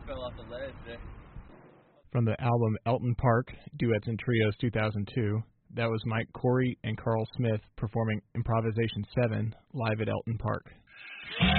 fell off the ledge there. From the album Elton Park, Duets and Trios 2002, that was Mike Corey and Carl Smith performing Improvisation 7 live at Elton Park.